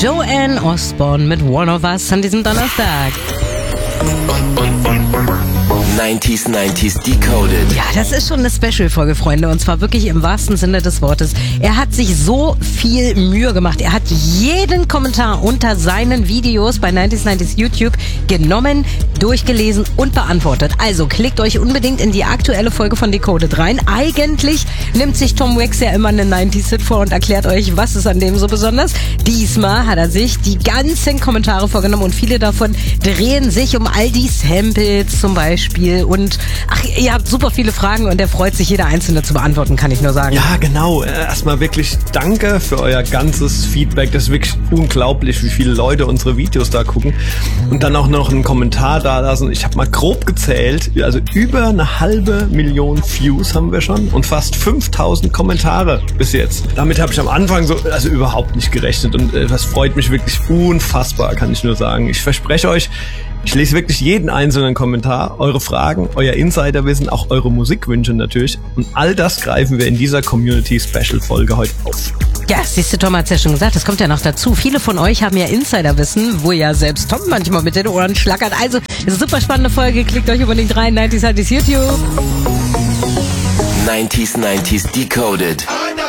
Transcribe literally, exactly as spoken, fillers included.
Joanne Osborne mit One of Us an diesem Donnerstag. neunziger neunziger Decoded. Ja, das ist schon eine Special-Folge, Freunde, und zwar wirklich im wahrsten Sinne des Wortes. Er hat sich so viel Mühe gemacht. Er hat jeden Kommentar unter seinen Videos bei neunziger neunziger YouTube genommen, durchgelesen und beantwortet. Also klickt euch unbedingt in die aktuelle Folge von Decoded rein. Eigentlich nimmt sich Tom Wax ja immer einen neunziger-Hit vor und erklärt euch, was ist an dem so besonders. Diesmal hat er sich die ganzen Kommentare vorgenommen und viele davon drehen sich um all die Samples zum Beispiel. Und ach, ihr habt super viele Fragen und er freut sich, jede einzelne zu beantworten, kann ich nur sagen. Ja, genau. Erstmal wirklich danke für euer ganzes Feedback. Das ist wirklich unglaublich, wie viele Leute unsere Videos da gucken. Und dann auch noch einen Kommentar da lassen. Ich habe mal grob gezählt, also über eine halbe Million Views haben wir schon und fast fünftausend Kommentare bis jetzt. Damit habe ich am Anfang so also überhaupt nicht gerechnet und äh, das freut mich wirklich unfassbar, kann ich nur sagen. Ich verspreche euch, ich lese wirklich jeden einzelnen Kommentar, eure Fragen, euer Insiderwissen, auch eure Musikwünsche natürlich. Und all das greifen wir in dieser Community-Special-Folge heute auf. Ja, siehst du, Tom hat's ja schon gesagt, das kommt ja noch dazu. Viele von euch haben ja Insiderwissen, wo ja selbst Tom manchmal mit den Ohren schlackert. Also, eine super spannende Folge, klickt euch unbedingt rein, neunziger neunziger YouTube. neunziger neunziger Decoded.